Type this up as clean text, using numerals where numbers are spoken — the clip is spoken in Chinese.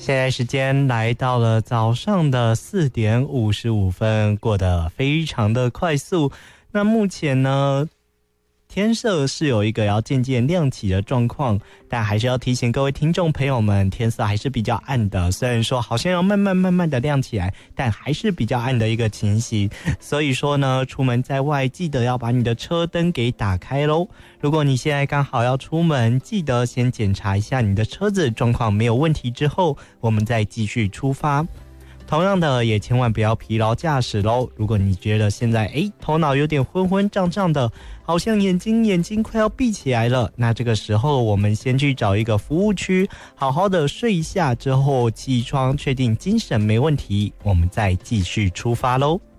现在时间来到了早上的4点55分，过得非常的快速。那目前呢，天色是有一个要渐渐亮起的状况，但还是要提醒各位听众朋友们，天色还是比较暗的。虽然说好像要慢慢的亮起来，但还是比较暗的一个情形。所以说呢，出门在外记得要把你的车灯给打开咯。如果你现在刚好要出门，记得先检查一下你的车子状况没有问题之后，我们再继续出发。同样的，也千万不要疲劳驾驶咯。如果你觉得现在头脑有点昏昏胀胀的，好像眼睛快要闭起来了，那这个时候我们先去找一个服务区，好好的睡一下之后起床，确定精神没问题，我们再继续出发咯。